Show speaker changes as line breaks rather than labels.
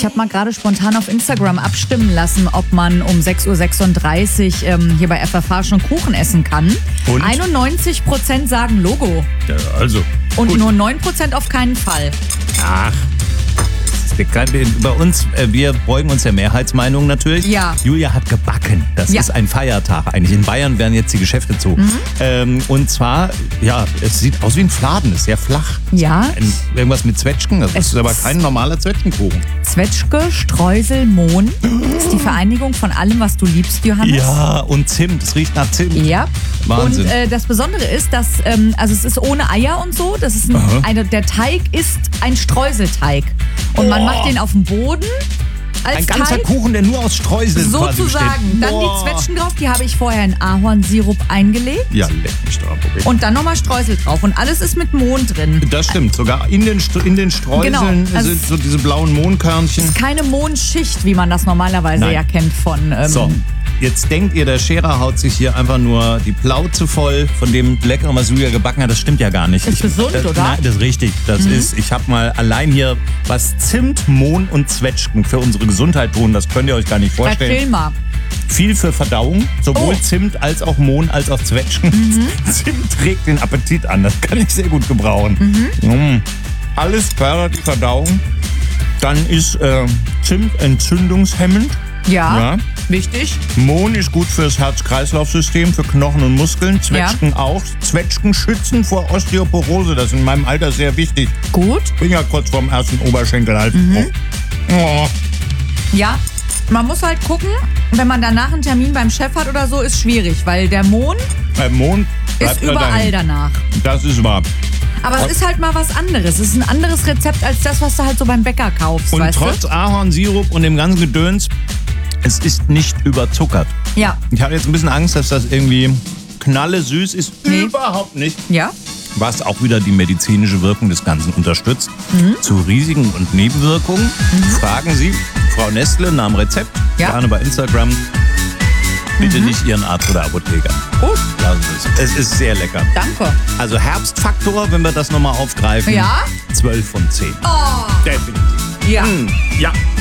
Ich habe mal gerade spontan auf Instagram abstimmen lassen, ob man um 6.36 Uhr hier bei FFH schon Kuchen essen kann.
Und?
91% sagen Logo.
Ja, also.
Und
gut.
nur 9% auf keinen Fall.
Ach. Bei uns, wir beugen uns der Mehrheitsmeinung natürlich.
Ja.
Julia hat gebacken. Das
Ja.
ist ein Feiertag eigentlich. In Bayern werden jetzt die Geschäfte zu. Und zwar, ja, es sieht aus wie ein Fladen, ist sehr flach.
Ja.
Irgendwas mit Zwetschgen. Das
Es
ist aber
ist-
kein normaler Zwetschgenkuchen.
Zwetschge, Streusel, Mohn. Das ist die Vereinigung von allem, was du liebst, Johannes.
Ja, und Zimt. Es riecht nach Zimt.
Ja.
Wahnsinn.
Und das Besondere ist, dass also es ist ohne Eier und so. Das ist der Teig ist ein Streuselteig. Und man macht den auf dem Boden als
Ein ganzer
Teig.
Kuchen, der nur aus Streuseln quasi besteht.
Sozusagen. Dann die Zwetschgen drauf, die habe ich vorher in Ahornsirup eingelegt.
Ja, leck mich drauf. Okay.
Und dann nochmal Streusel drauf. Und alles ist mit Mohn drin.
Das stimmt. Sogar in den Streuseln
Genau, also
sind so diese blauen Mohnkörnchen.
Keine Mohnschicht, wie man das normalerweise
Nein.
ja kennt von.
So, jetzt denkt ihr, der Scherer haut sich hier einfach nur die Plauze voll von dem Leckeren, was Julia gebacken hat. Das stimmt ja gar nicht.
Ist gesund,
das,
oder?
Nein, das ist richtig. Das ist, ich habe mal allein hier, was Zimt, Mohn und Zwetschgen für unsere Gesundheit tun, das könnt ihr euch gar nicht vorstellen.
Erzähl mal.
Viel für Verdauung, sowohl
Oh.
Zimt als auch Mohn als auch Zwetschgen. Zimt regt den Appetit an, das kann ich sehr gut gebrauchen. Alles fördert die Verdauung. Dann ist Zimt entzündungshemmend.
Ja,
Ja.
wichtig.
Mohn ist gut fürs Herz-Kreislauf-System, für Knochen und Muskeln. Zwetschgen auch. Zwetschgen schützen vor Osteoporose. Das ist in meinem Alter sehr wichtig.
Gut.
Bin ja kurz vorm ersten Oberschenkelhalsbruch. Oh.
Ja, man muss halt gucken, wenn man danach einen Termin beim Chef hat oder so, ist schwierig, weil der Mohn
Mohn bleibt
ist
da
überall
dahin.
danach.
Das ist wahr.
Aber es ist halt mal was anderes. Es ist ein anderes Rezept als das, was du halt so beim Bäcker kaufst,
Und
weißt
trotz Ahornsirup und dem ganzen Gedöns, es ist nicht überzuckert.
du? Ja.
Ich habe jetzt ein bisschen Angst, dass das irgendwie knalle süß ist.
Nee.
Überhaupt nicht.
Ja?
Was auch wieder die medizinische Wirkung des Ganzen unterstützt. Zu Risiken und Nebenwirkungen fragen Sie Frau Nestle nach dem Rezept.
Ja.
Gerne bei Instagram. Bitte nicht Ihren Arzt oder Apotheker.
Gut,
Lassen Sie es. Es ist sehr lecker.
danke.
Also Herbstfaktor, wenn wir das nochmal aufgreifen.
Ja?
12 von 10.
Oh,
Definitiv.
ja.
Ja.